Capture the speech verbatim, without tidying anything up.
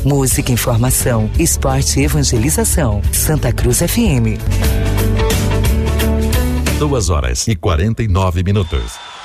música, informação, esporte e evangelização. Santa Cruz F M. Duas horas e quarenta e nove minutos.